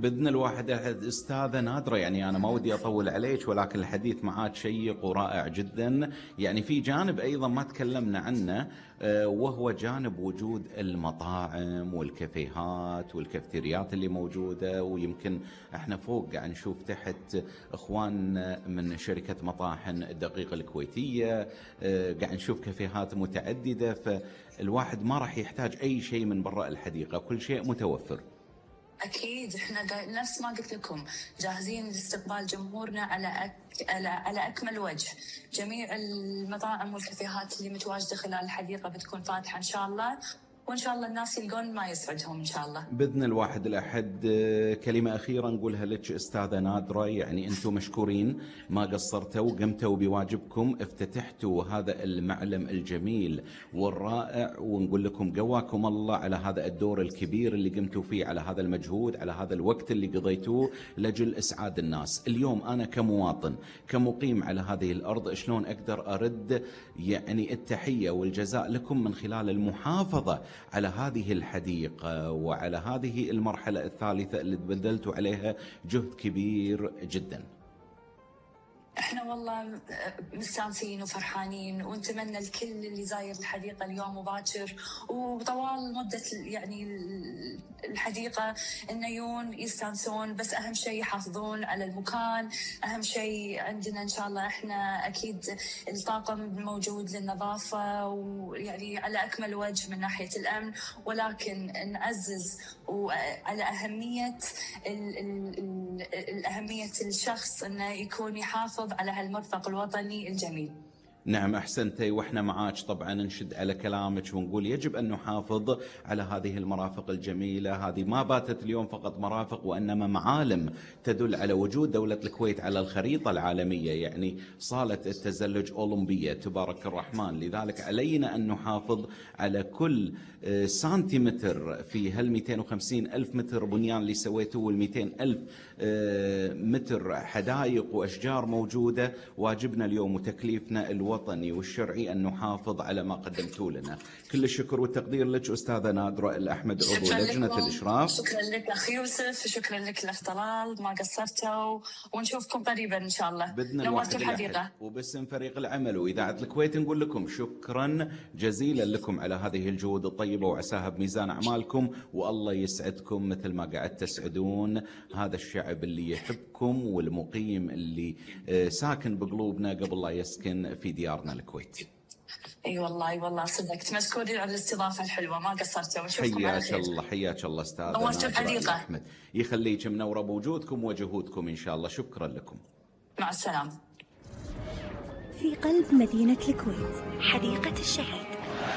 بإذن الواحد أحد. أستاذة نادرة، يعني أنا ما ودي أطول عليك، ولكن الحديث معاك شيق ورائع جدا. يعني في جانب أيضا ما تكلمنا عنه، وهو جانب وجود المطاعم والكافيهات والكافتريات اللي موجودة. ويمكن احنا فوق قاعد نشوف تحت اخوان من شركة مطاحن الدقيقة الكويتية، قاعد نشوف كافيهات متعددة. فالواحد ما راح يحتاج اي شيء من برا الحديقة، كل شيء متوفر. أكيد إحنا نفس ما قلت لكم جاهزين لاستقبال جمهورنا على أكمل وجه. جميع المطاعم والكافيهات اللي متواجدة خلال الحديقة بتكون فاتحة إن شاء الله، وإن شاء الله الناس يلقون ما يسعدهم إن شاء الله بإذن الواحد الأحد. كلمة أخيرة نقولها لك أستاذة نادرة، يعني أنتم مشكورين، ما قصرتوا، قمتوا بواجبكم، افتتحتوا هذا المعلم الجميل والرائع، ونقول لكم قواكم الله على هذا الدور الكبير اللي قمتوا فيه، على هذا المجهود، على هذا الوقت اللي قضيتوه لجل إسعاد الناس. اليوم أنا كمواطن كمقيم على هذه الأرض شلون أقدر أرد يعني التحية والجزاء لكم من خلال المحافظة على هذه الحديقة وعلى هذه المرحلة الثالثة اللي تبذلتوا عليها جهد كبير جدا؟ احنا والله مستانسين وفرحانين، ونتمنى الكل اللي زاير الحديقه اليوم وباكر وطوال مده يعني الحديقه انه يستانسون، بس اهم شيء يحافظون على المكان. اهم شيء عندنا ان شاء الله احنا اكيد الطاقم موجود للنظافه ويعني على اكمل وجه من ناحيه الامن، ولكن نعزز وعلى اهميه الشخص انه يكون يحافظ على هالمرفق الوطني الجميل. نعم أحسنتي، وإحنا معاك طبعا نشد على كلامك ونقول يجب أن نحافظ على هذه المرافق الجميلة. هذه ما باتت اليوم فقط مرافق، وإنما معالم تدل على وجود دولة الكويت على الخريطة العالمية، يعني صالة التزلج أولمبية تبارك الرحمن. لذلك علينا أن نحافظ على كل سنتيمتر في هال 250 ألف متر بنيان اللي سويتوه، وال 200 ألف متر حدائق وأشجار موجودة. واجبنا اليوم وتكليفنا الوطني والشرعي أن نحافظ على ما قدمتوا لنا. كل الشكر والتقدير لك أستاذة نادرة الأحمد، عضو لجنة الإشراف. شكرا لك أخي يوسف، وشكرا لك الأخ طلال، ما قصرتوا، ونشوفكم قريبا إن شاء الله. بدنا نورتوا الحديقة. وباسم فريق العمل وإذاعة الكويت نقول لكم شكرا جزيلا لكم على هذه الجهود الطيبة، وعساها بميزان أعمالكم، والله يسعدكم مثل ما قاعد تسعدون هذا الشعب اللي يحبكم، والمقيم اللي ساكن بقلوبنا قبل لا يسكن في ديارنا الكويت. اي والله صدقت. مشكورين على الاستضافه الحلوه، ما قصرتوا. حياك الله، حياك الله استاذ نورتوا الحديقه. احمد يخليك، منوره بوجودكم وجهودكم ان شاء الله. شكرا لكم، مع السلامه. في قلب مدينه الكويت حديقه الشهيد.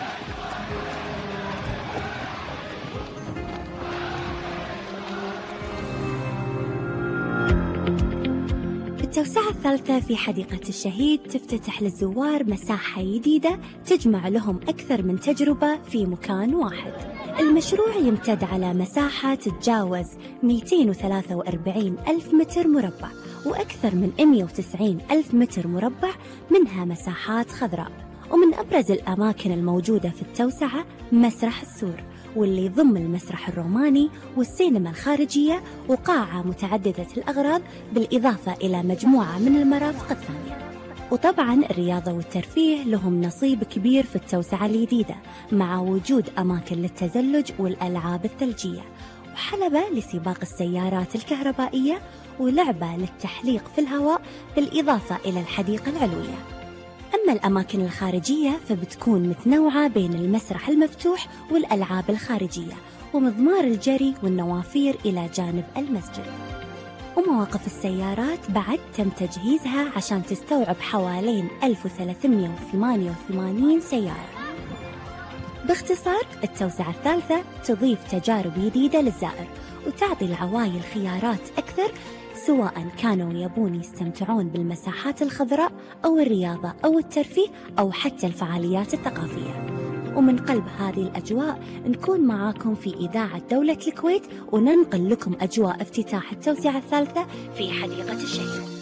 التوسعة الثالثة في حديقة الشهيد تفتتح للزوار مساحة جديدة تجمع لهم أكثر من تجربة في مكان واحد. المشروع يمتد على مساحة تتجاوز 243 ألف متر مربع، وأكثر من 190 ألف متر مربع منها مساحات خضراء. ومن أبرز الأماكن الموجودة في التوسعة مسرح السور، واللي يضم المسرح الروماني والسينما الخارجية وقاعة متعددة الأغراض، بالإضافة إلى مجموعة من المرافق الثانية. وطبعا الرياضة والترفيه لهم نصيب كبير في التوسعة الجديدة، مع وجود أماكن للتزلج والألعاب الثلجية، وحلبة لسباق السيارات الكهربائية، ولعبة للتحليق في الهواء، بالإضافة إلى الحديقة العلوية. أما الأماكن الخارجية فبتكون متنوعة بين المسرح المفتوح والألعاب الخارجية، ومضمار الجري والنوافير إلى جانب المسجد. ومواقف السيارات بعد تم تجهيزها عشان تستوعب حوالين 1388 سيارة. باختصار، التوسعة الثالثة تضيف تجارب جديدة للزائر، وتعطي العوائل خيارات أكثر، سواء كانوا يبون يستمتعون بالمساحات الخضراء أو الرياضة أو الترفيه أو حتى الفعاليات الثقافية. ومن قلب هذه الأجواء نكون معاكم في إذاعة دولة الكويت، وننقل لكم أجواء افتتاح التوسعة الثالثة في حديقة الشهيد.